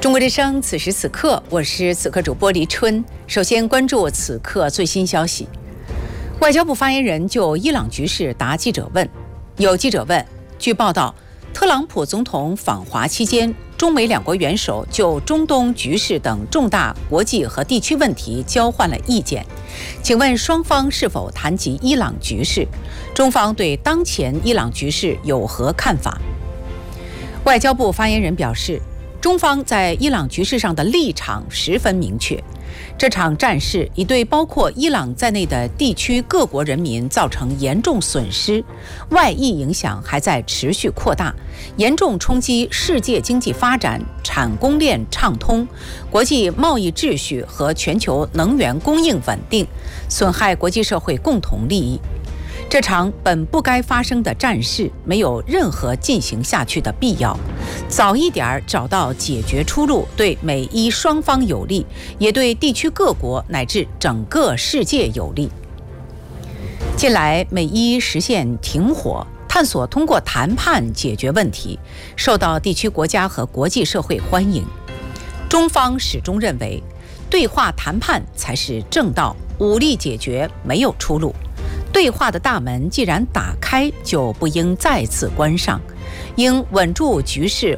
中国之声，此时此刻，我是此刻主播黎春。首先关注此刻最新消息。外交部发言人就伊朗局势答记者问。有记者问，据报道，特朗普总统访华期间，中美两国元首就中东局势等重大国际和地区问题交换了意见。请问双方是否谈及伊朗局势？中方对当前伊朗局势有何看法？外交部发言人表示，中方在伊朗局势上的立场十分明确，这场战事已对包括伊朗在内的地区各国人民造成严重损失，外溢影响还在持续扩大，严重冲击世界经济发展、产供链畅通、国际贸易秩序和全球能源供应稳定，损害国际社会共同利益。这场本不该发生的战事没有任何进行下去的必要，早一点找到解决出路，对美伊双方有利，也对地区各国乃至整个世界有利。近来美伊实现停火，探索通过谈判解决问题，受到地区国家和国际社会欢迎。中方始终认为，对话谈判才是正道，武力解决没有出路。对话的大门既然打开，就不应再次关上，应稳住局势